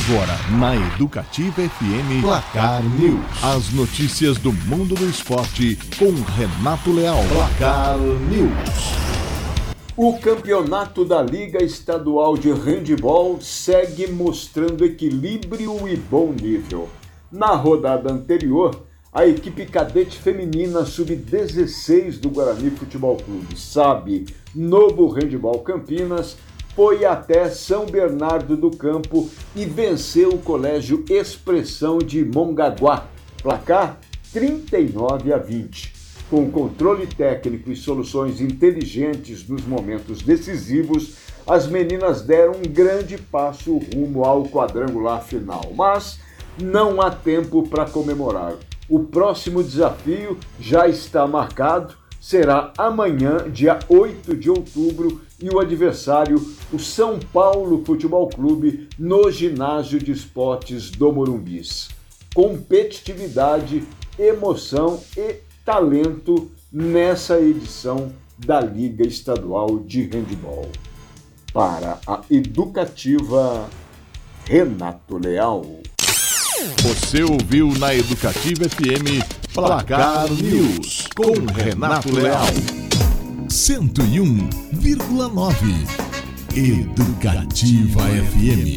Agora, na Educativa FM, Placar News. As notícias do mundo do esporte com Renato Leal. Placar News. O campeonato da Liga Estadual de Handebol segue mostrando equilíbrio e bom nível. Na rodada anterior, a equipe cadete feminina sub-16 do Guarani Futebol Clube, SAB, Novo Handebol Campinas, foi até São Bernardo do Campo e venceu o Colégio Expressão de Mongaguá, placar 39-20. Com controle técnico e soluções inteligentes nos momentos decisivos, as meninas deram um grande passo rumo ao quadrangular final. Mas não há tempo para comemorar. O próximo desafio já está marcado, será amanhã, dia 8 de outubro, e o adversário, o São Paulo Futebol Clube, no Ginásio de Esportes do Morumbis. Competitividade, emoção e talento nessa edição da Liga Estadual de Handebol. Para a Educativa, Renato Leal. Você ouviu na Educativa FM Placar News com Renato Leal. 101,9 Educativa FM.